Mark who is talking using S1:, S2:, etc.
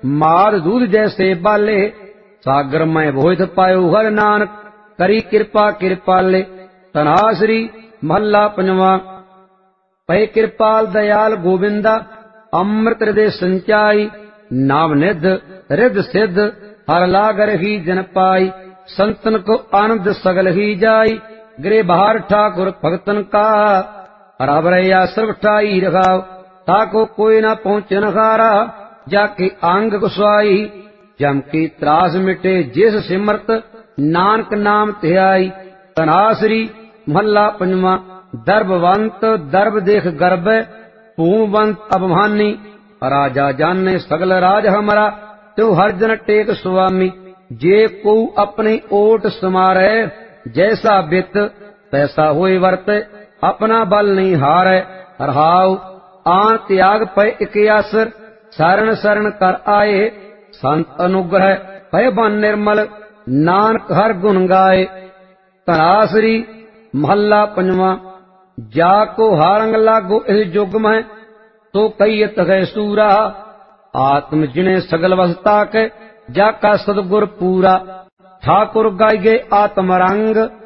S1: माद दूध जैसे बाले, सागर में भोहित पायो हर नानक, करी कृपा कृपाले। तनाश्री महला पंजवा। पै कृपाल दयाल गोविंदा, अमृत हृदय संचाई, नाम निध रिद सिद्ध, हर लागर ही जन पाई। संतन को आनंद सगल ही जाई, गिरे बहार ठाकुर भगतन का, हराबरैया सर्व ठाई रखाव। ताको कोई न पहुँचे न खारा, जाके आंग कुसवाई, जम की त्रास मिटे जिस सिमरत, नानक नाम ध्याई। तनाश्री महला पंजवा। दर्भवंत दर्भ देख गर्भ, भूमवंत अभिमानी, राजा जाने सगल राज हमारा, त्यो हर जन टेक स्वामी। जे को अपनी ओट समारे, जैसा बित तैसा होए वर्त, अपना बल नहीं हारे। रहाव आन त्याग पै इक आसर, शरण शरण कर आए, संत अनुग्रह पै बन निर्मल, नानक हर गुण गाए। तनाश्री महला पंजवा। जाको हारंग लागो इस जुग में, तो कईयत है सूरा, आत्म जिने सगल वसता के, जाका सदगुर पूरा। ठाकुर गाय गे आत्म रंग,